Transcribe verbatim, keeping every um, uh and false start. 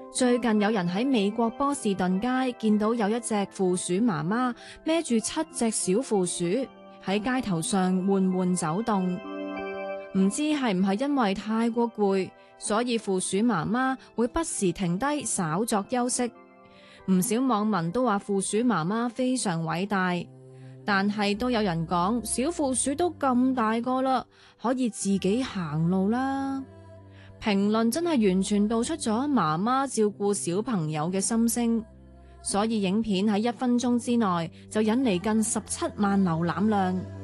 最近有人喺美國波士頓街見到有一隻負鼠媽媽孭住七隻小負鼠喺街頭上緩緩走動，唔知係唔係因為太過攰，所以負鼠媽媽會不時停低稍作休息。唔少網民都話負鼠媽媽非常偉大，但係都有人講小負鼠都咁大個啦，可以自己行路啦。評論真係完全道出咗媽媽照顧小朋友嘅心聲，所以影片喺一分鐘之內就引嚟近十七萬瀏覽量。